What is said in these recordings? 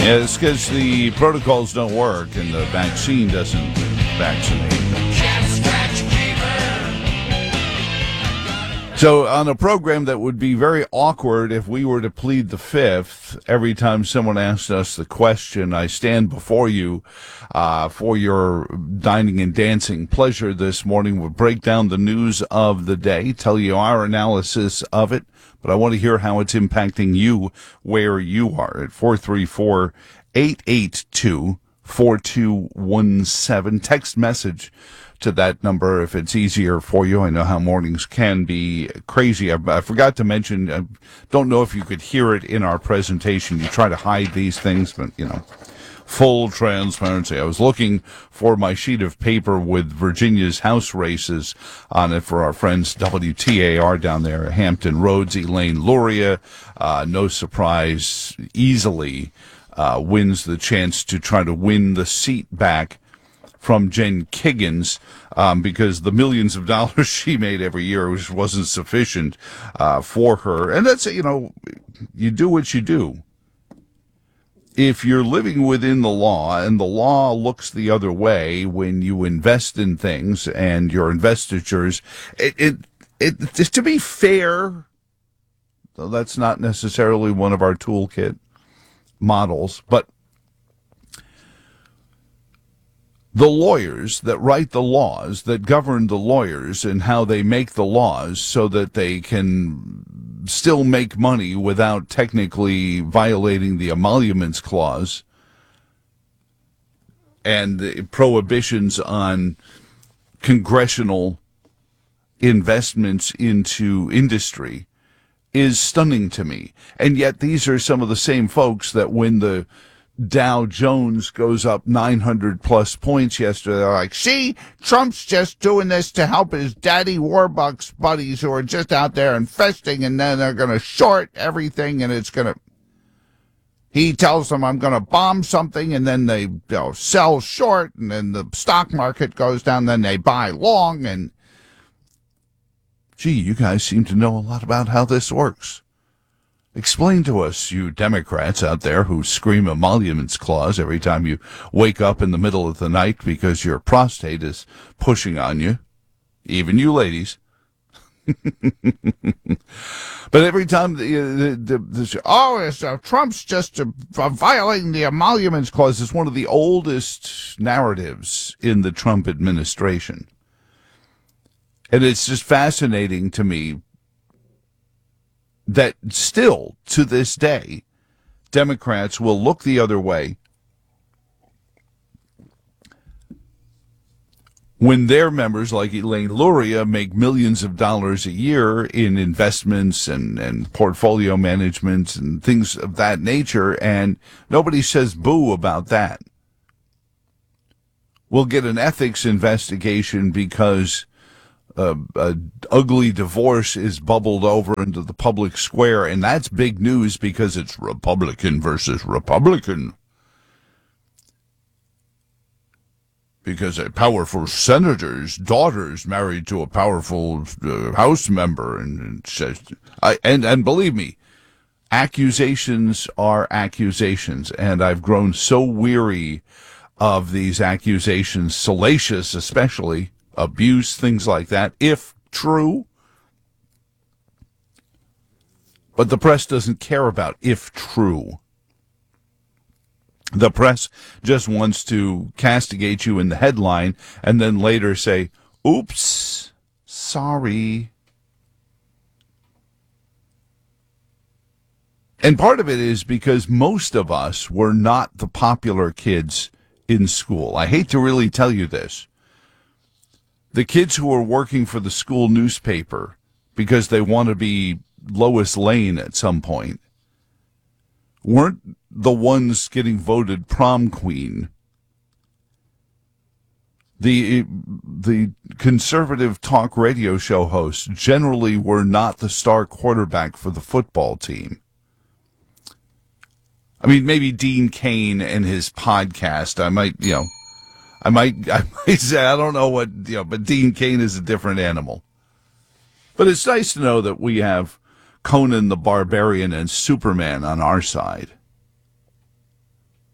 Yeah, it's because the protocols don't work and the vaccine doesn't vaccinate. So on a program that would be very awkward if we were to plead the fifth every time someone asked us the question, I stand before you for your dining and dancing pleasure this morning. We'll break down the news of the day, tell you our analysis of it, but I want to hear how it's impacting you where you are at 434-882-4217. Text message to that number if it's easier for you. I know how mornings can be crazy. I forgot to mention, I don't know if you could hear it in our presentation. You try to hide these things, but, full transparency. I was looking for my sheet of paper with Virginia's House races on it for our friends WTAR down there, Hampton Roads. Elaine Luria, no surprise, easily wins the chance to try to win the seat back from Jen Kiggins, because the millions of dollars she made every year wasn't sufficient for her. And that's, you do what you do. If you're living within the law and the law looks the other way when you invest in things and your investitures, just to be fair, though that's not necessarily one of our toolkit models, but the lawyers that write the laws, that govern the lawyers and how they make the laws so that they can still make money without technically violating the emoluments clause and the prohibitions on congressional investments into industry is stunning to me. And yet these are some of the same folks that when the Dow Jones goes up 900 plus points yesterday, they're like, see, Trump's just doing this to help his daddy Warbucks buddies who are just out there infesting, and then they're going to short everything, and it's going to, he tells them, I'm going to bomb something, and then they sell short, and then the stock market goes down, then they buy long, and gee, you guys seem to know a lot about how this works. Explain to us, you Democrats out there who scream emoluments clause every time you wake up in the middle of the night because your prostate is pushing on you, even you ladies. But every time Trump's just violating the emoluments clause is one of the oldest narratives in the Trump administration. And it's just fascinating to me that still, to this day, Democrats will look the other way when their members, like Elaine Luria, make millions of dollars a year in investments and portfolio management and things of that nature, and nobody says boo about that. We'll get an ethics investigation because an ugly divorce is bubbled over into the public square, and that's big news because it's Republican versus Republican. Because a powerful senator's daughter's married to a powerful House member, and believe me, accusations are accusations, and I've grown so weary of these accusations, salacious especially, abuse, things like that, if true. But the press doesn't care about if true. The press just wants to castigate you in the headline and then later say, oops, sorry. And part of it is because most of us were not the popular kids in school. I hate to really tell you this. The kids who are working for the school newspaper because they want to be Lois Lane at some point weren't the ones getting voted prom queen. The conservative talk radio show hosts generally were not the star quarterback for the football team. I mean, maybe Dean Cain and his podcast, I might say, I don't know what, but Dean Cain is a different animal. But it's nice to know that we have Conan the Barbarian and Superman on our side.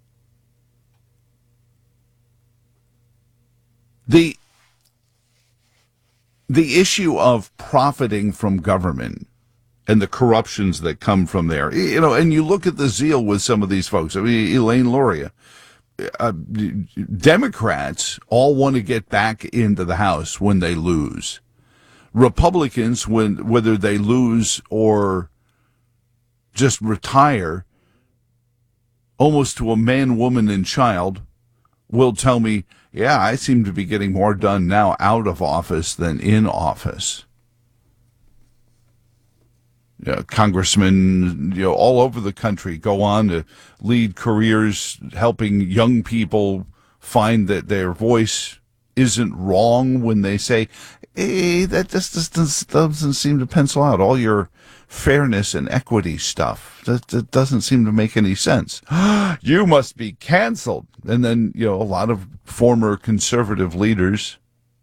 The the issue of profiting from government and the corruptions that come from there, and you look at the zeal with some of these folks. I mean, Elaine Luria, Democrats all want to get back into the House when they lose. Republicans, whether they lose or just retire, almost to a man, woman, and child, will tell me, yeah, I seem to be getting more done now out of office than in office. Congressmen, all over the country go on to lead careers helping young people find that their voice isn't wrong when they say, hey, that just doesn't seem to pencil out. All your fairness and equity stuff, that doesn't seem to make any sense. You must be canceled. And then, a lot of former conservative leaders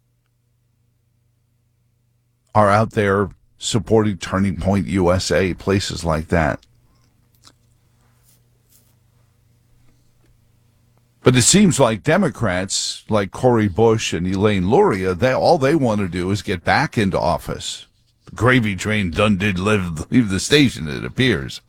are out there supporting Turning Point USA, places like that. But it seems like Democrats, like Cori Bush and Elaine Luria, all they want to do is get back into office. The gravy train done did leave the station, it appears.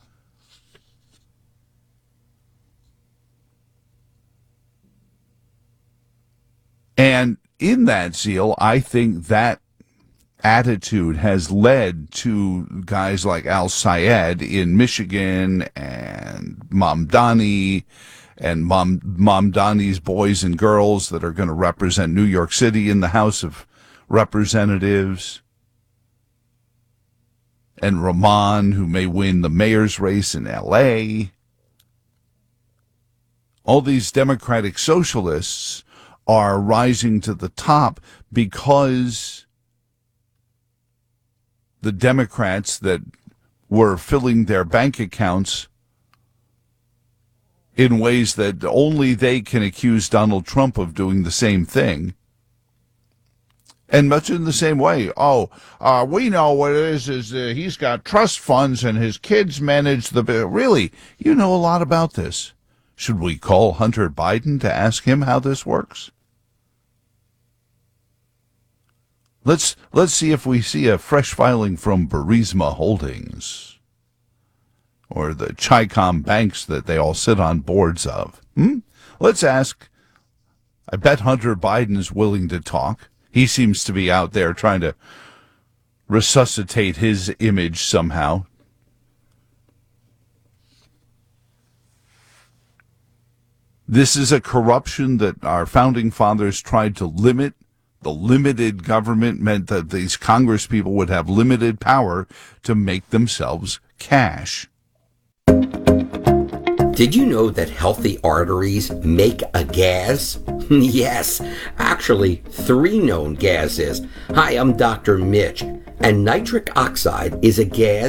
And in that zeal, I think that attitude has led to guys like Al Sayed in Michigan and Mamdani and Mamdani's boys and girls that are going to represent New York City in the House of Representatives, and Rahman, who may win the mayor's race in L.A. All these Democratic socialists are rising to the top because the Democrats that were filling their bank accounts in ways that only they can accuse Donald Trump of doing the same thing. And much in the same way, we know what it is he's got trust funds and his kids manage the... Really, you know a lot about this. Should we call Hunter Biden to ask him how this works? Let's see if we see a fresh filing from Burisma Holdings or the Chi-Com banks that they all sit on boards of. Let's ask. I bet Hunter Biden is willing to talk. He seems to be out there trying to resuscitate his image somehow. This is a corruption that our founding fathers tried to limit. The limited government meant that these Congress people would have limited power to make themselves cash. Did you know that healthy arteries make a gas? Yes, actually 3 known gases. Hi, I'm Dr. Mitch, and nitric oxide is a gas